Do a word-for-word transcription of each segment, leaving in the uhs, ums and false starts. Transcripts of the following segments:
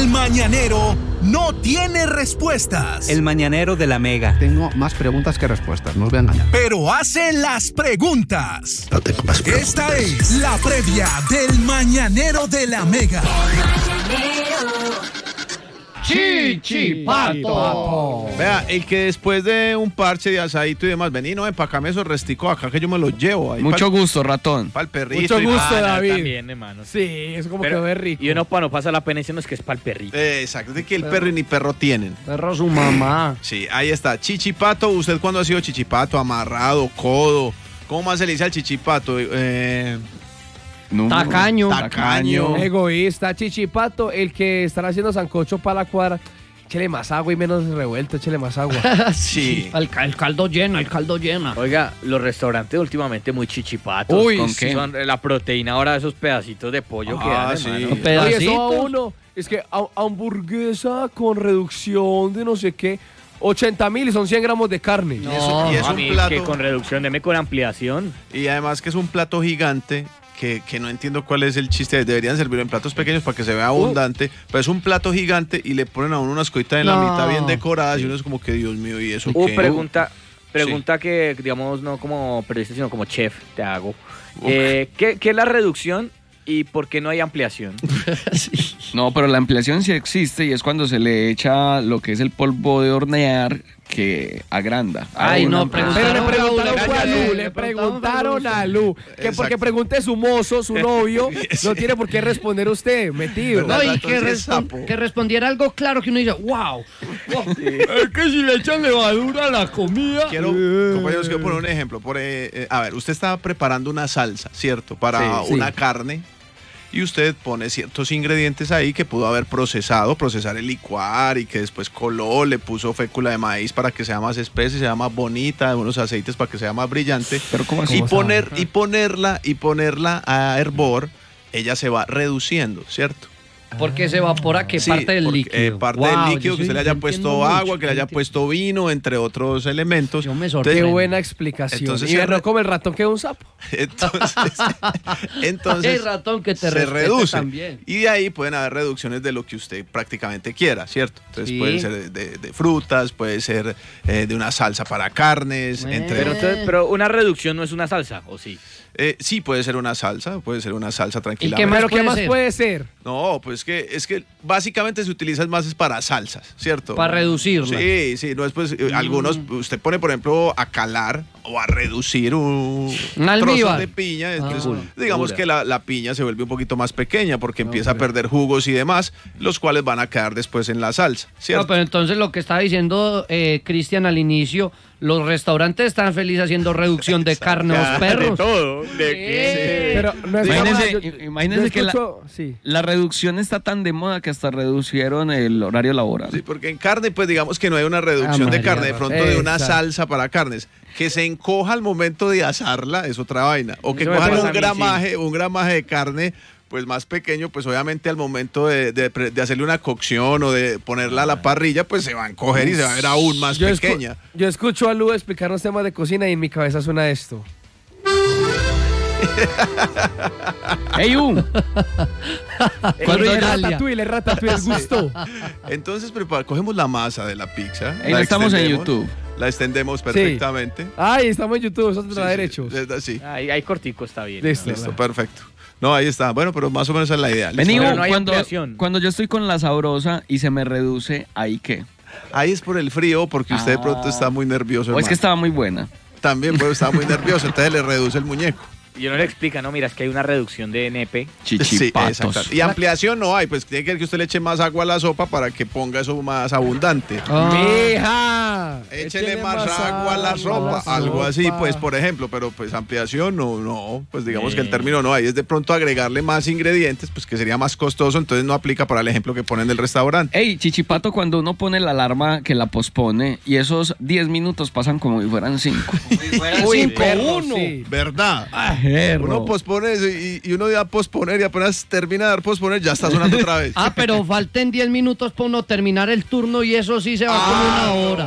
El mañanero no tiene respuestas. El mañanero de la Mega. Tengo más preguntas que respuestas, no os voy a engañar. Pero hace las preguntas. No tengo más preguntas. Esta es la previa del mañanero de la Mega. Chichipato. Vea, el que después de un parche de asadito y demás, vení, no, empacame esos resticos acá que yo me los llevo. Ahí Mucho pa'l, gusto, ratón. Para el perrito. Mucho gusto, Ah, David. También, hermano. Sí, es como Pero- que ve rico. Y uno para no pasar la pena diciendo es que es para el perrito. Eh, exacto, de que el perro y ni perro tienen. Perro su mamá. Sí, ahí está. Chichipato, ¿usted cuándo ha sido chichipato? Amarrado, codo. ¿Cómo más se le dice al chichipato? Eh, Número- Tacaño. Tacaño. Egoísta, chichipato, el que están haciendo sancocho para la cuadra. Échele más agua y menos revuelto, échele más agua. sí. El, ca- el caldo llena, el caldo llena. Oiga, los restaurantes últimamente muy chichipatos. Uy, ¿con Sí, qué? son la proteína ahora de esos pedacitos de pollo que Ah, dan, sí. hermano. Oye, eso a uno, es que ha- hamburguesa con reducción de no sé qué, ochenta mil y son cien gramos de carne. Y eso- y es a un mí plato. que con reducción, deme con ampliación. Y además que es un plato gigante. Que, que no entiendo cuál es el chiste. Deberían servirlo en platos pequeños para que se vea abundante. Pero es un plato gigante y le ponen a uno unas cositas en la No. mitad bien decoradas. Y uno es como que, Dios mío, ¿y eso Uh, qué? pregunta, pregunta que, digamos, no como periodista, sino como chef, te hago. Eh, ¿qué, ¿Qué es la reducción y por qué no hay ampliación? No, pero la ampliación sí existe y es cuando se le echa lo que es el polvo de hornear que agranda. Ay, Una no, ampliación. Pero le Raúl, preguntaron Raúl, fue a Lu, Raúl, le le preguntaron a Lu, que Exacto. porque pregunte su mozo, su novio, no tiene por qué responder usted, metido. No, y ratón que, sí es respon- sapo. que respondiera algo claro que uno dice, wow. Es que si le echan levadura a la comida. Quiero, compañeros, quiero poner un ejemplo. Por, eh, eh, a ver, usted está preparando una salsa, ¿cierto? Para Sí, una sí. carne. Y usted pone ciertos ingredientes ahí que pudo haber procesado, procesar el licuar y que después coló, le puso fécula de maíz para que sea más espesa, sea más bonita, unos aceites para que sea más brillante. Pero ¿cómo así? Y ¿Cómo poner sabe? y ponerla y ponerla a hervor, ella se va reduciendo, ¿cierto? Porque se evapora que Sí, parte del porque, líquido. eh, parte Wow, del yo líquido, que sí- usted le yo haya puesto entiendo agua, mucho, que le haya yo entiendo. puesto vino, entre otros elementos. Yo me Qué sorprendo. buena explicación. Entonces y se no re- como el ratón que es un sapo. Entonces, Hay entonces ratón que te se respete reduce. también. Y de ahí pueden haber reducciones de lo que usted prácticamente quiera, ¿cierto? Entonces Sí. puede ser de, de- de frutas, puede ser eh, de una salsa para carnes, Bueno. entre Pero, entonces, pero una reducción no es una salsa, ¿o sí? eh, sí, puede ser una salsa, puede ser una salsa qué tranquilamente. más Pero ¿qué puede más ser? puede ser? No, pues que es que básicamente se utiliza más es para salsas, ¿cierto? Para reducirla. Sí, sí, no es pues eh, algunos, usted pone por ejemplo a calar o a reducir un, Un almíbar. trozos de piña, entonces, cool. digamos Pura. que la, la piña se vuelve un poquito más pequeña porque empieza a perder jugos y demás, los cuales van a quedar después en la salsa, ¿cierto? No, pero entonces lo que estaba diciendo eh, Cristian al inicio, los restaurantes están felices haciendo reducción de carne a los perros. todo. De Sí. Pero no es Imagínese- yo- imagínese yo que la- escucho- sí. La reducción está tan de moda que hasta reducieron el horario laboral. Sí, porque en carne, pues digamos que no hay una reducción Ah, de María, carne, de pronto de una exacto. salsa para carnes. Que se encoja al momento de asarla es otra vaina. O que Eso me cojan pasa un a mí, gramaje, un gramaje de carne pues más pequeño, pues obviamente al momento de, de pre- de hacerle una cocción o de ponerla a la parrilla, pues se va a encoger y se va a ver aún más Yo, escu- pequeña. yo escucho a Lu explicarnos temas de cocina y en mi cabeza suena esto. ¡Ey, U! Cuando Doña el Alia. ratatouille, el ratatouille, el gusto. Entonces prepara- cogemos la masa de la pizza. Ahí la la estamos en extendemos, YouTube. La extendemos perfectamente. Ay, estamos en YouTube, eso Sí, es sí, derechos. sí, sí. Ahí, ahí cortico está bien. Listo. Listo, perfecto. No, ahí está. Bueno, pero más o menos esa es la idea. Vení, ¿Listo? Pero U, no hay cuando, ampliación. cuando yo estoy con la sabrosa y se me reduce, ¿ahí qué? Ahí es por el frío, porque usted de pronto está muy nervioso. O es que hermano. estaba muy buena. También puede estar muy nervioso, entonces le reduce el muñeco. Y uno le explica, no, mira, es que hay una reducción de N P. Chichipatos. Sí, exacto. Y ampliación no hay, pues tiene que ver que usted le eche más agua a la sopa para que ponga eso más abundante. ¡Mija! Échele échele más agua a la sopa, la algo así, sopa. pues por ejemplo, pero pues ampliación no, no, pues digamos que el Eh. término no hay, es de pronto agregarle más ingredientes, pues que sería más costoso, entonces no aplica para el ejemplo que ponen del restaurante. Ey, chichipato, cuando uno pone la alarma que la pospone y esos diez minutos pasan como si fueran cinco. Uy, cinco, perro, uno. sí. ¿Verdad? Ajero. Uno pospone eso y, y uno ya posponer y apenas termina de dar posponer ya está sonando otra vez. Ah, pero falten diez minutos para uno terminar el turno y eso sí se va como una hora.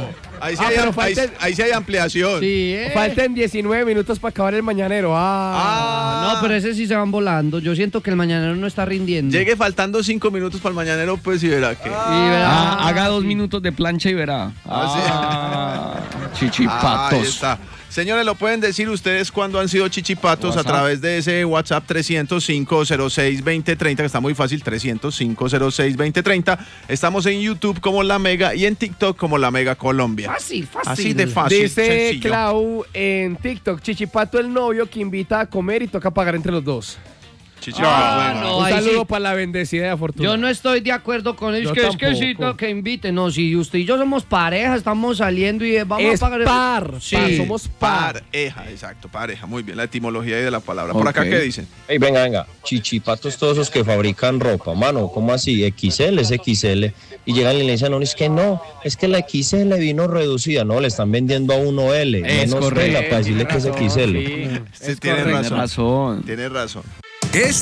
Ahí sí, Ah, hay, pero am- ahí, falten- ahí sí hay ampliación. Sí, eh. Falten diecinueve minutos para acabar el mañanero. Ah. Ah, No, pero ese sí se van volando. Yo siento que el mañanero no está rindiendo. Llegue faltando cinco minutos para el mañanero, pues y verá que. Y verá- Ah, haga dos minutos de plancha y verá. Ah, Ah, chichipatos. Ahí está. Señores, lo pueden decir ustedes cuando han sido chichipatos WhatsApp. a través de ese WhatsApp trescientos cinco cero seis veinte treinta, que está muy fácil, trescientos cinco cero seis veinte treinta. Estamos en YouTube como La Mega y en TikTok como La Mega Colombia. Fácil, fácil. Así de fácil, Dice sencillo. Clau en TikTok, Chichipato el novio que invita a comer y toca pagar entre los dos. Chichipatos, Ah, bueno. no. Un ahí saludo sí. para la bendecida de Fortuna. Yo no estoy de acuerdo con ellos. Yo Que es que tampoco. sí, to- que invite. No, si usted y yo somos pareja, estamos saliendo y vamos Es a pagar. par, Sí. par, somos par. Pareja, exacto, pareja. Muy bien, la etimología ahí de la palabra. ¿Por acá Ok. qué dicen? Ey, venga, venga, chichipatos todos esos que fabrican ropa, mano, ¿cómo así? X L es X L. Y llegan y le dicen, no, es que no, es que la X L vino reducida, no, le están vendiendo a uno L. Es menos correcto. tela para decirle que es X L. Usted tiene correcto. razón. Tiene razón. Tiene razón. Es